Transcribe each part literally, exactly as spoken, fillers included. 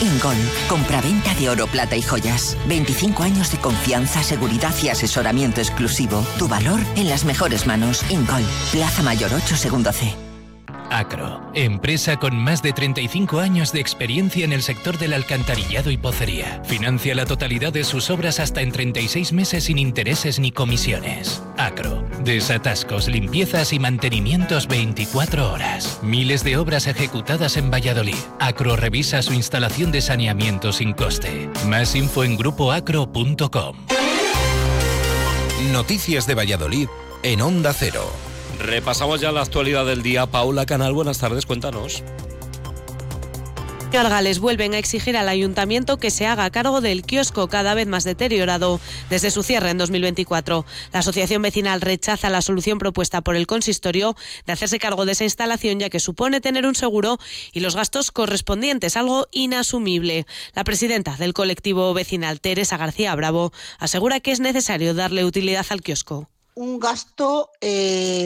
Ingol, compraventa de oro, plata y joyas. veinticinco años de confianza, seguridad y asesoramiento exclusivo. Tu valor en las mejores manos. Ingol, Plaza Mayor ocho, segundo C. Acro, empresa con más de treinta y cinco años de experiencia en el sector del alcantarillado y pocería. Financia la totalidad de sus obras hasta en treinta y seis meses sin intereses ni comisiones. Acro, desatascos, limpiezas y mantenimientos veinticuatro horas. Miles de obras ejecutadas en Valladolid. Acro revisa su instalación de saneamiento sin coste. Más info en grupo acro punto com. Noticias de Valladolid en Onda Cero. Repasamos ya la actualidad del día. Paula Canal, buenas tardes, cuéntanos. Gales vuelven a exigir al ayuntamiento que se haga cargo del kiosco cada vez más deteriorado desde su cierre en dos mil veinticuatro. La asociación vecinal rechaza la solución propuesta por el consistorio de hacerse cargo de esa instalación, ya que supone tener un seguro y los gastos correspondientes, algo inasumible. La presidenta del colectivo vecinal, Teresa García Bravo, asegura que es necesario darle utilidad al kiosco. Un gasto eh,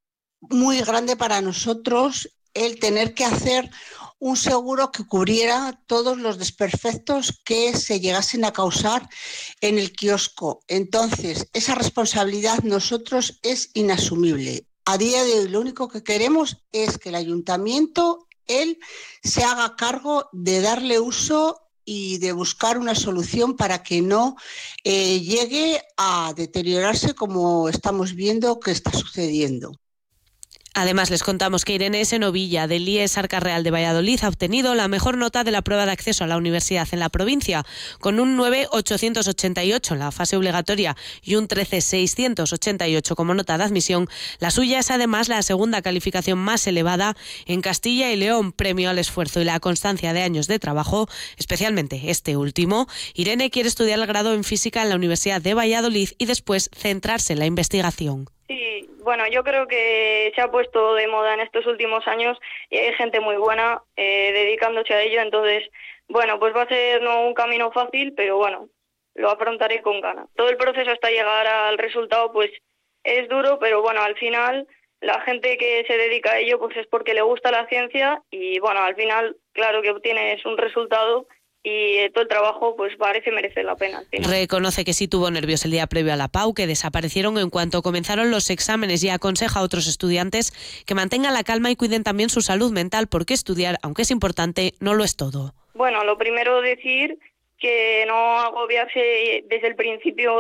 muy grande para nosotros el tener que hacer un seguro que cubriera todos los desperfectos que se llegasen a causar en el kiosco. Entonces, esa responsabilidad nosotros es inasumible. A día de hoy lo único que queremos es que el ayuntamiento, él, se haga cargo de darle uso y de buscar una solución para que no eh, llegue a deteriorarse como estamos viendo que está sucediendo. Además, les contamos que Irene S. Novilla, del I E S Arca Real de Valladolid, ha obtenido la mejor nota de la prueba de acceso a la universidad en la provincia, con un nueve mil ochocientos ochenta y ocho en la fase obligatoria y un trece mil seiscientos ochenta y ocho como nota de admisión. La suya es además la segunda calificación más elevada en Castilla y León, premio al esfuerzo y la constancia de años de trabajo, especialmente este último. Irene quiere estudiar el grado en física en la Universidad de Valladolid y después centrarse en la investigación. Sí, bueno, yo creo que se ha puesto de moda en estos últimos años y hay gente muy buena eh, dedicándose a ello, entonces, bueno, pues va a ser no un camino fácil, pero bueno, lo afrontaré con ganas. Todo el proceso hasta llegar al resultado, pues es duro, pero bueno, al final la gente que se dedica a ello, pues es porque le gusta la ciencia y bueno, al final, claro que obtienes un resultado y todo el trabajo pues parece merecer la pena. Reconoce que sí tuvo nervios el día previo a la P A U, que desaparecieron en cuanto comenzaron los exámenes, y aconseja a otros estudiantes que mantengan la calma y cuiden también su salud mental, porque estudiar, aunque es importante, no lo es todo. Bueno, lo primero decir que no agobiarse desde el principio